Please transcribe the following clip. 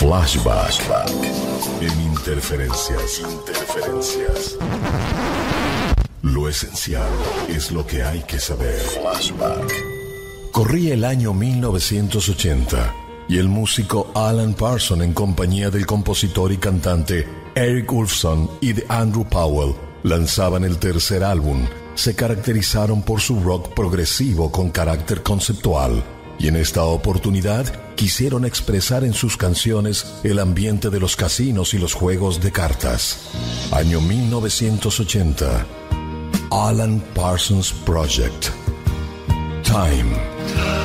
Flashback. En Interferencias. Lo esencial es lo que hay que saber. Flashback. Corría el año 1980 y el músico Alan Parsons, en compañía del compositor y cantante Eric Ulfson y de Andrew Powell, lanzaban el tercer álbum. Se caracterizaron por su rock progresivo con carácter conceptual, y en esta oportunidad quisieron expresar en sus canciones el ambiente de los casinos y los juegos de cartas. Año 1980. Alan Parsons Project. Time.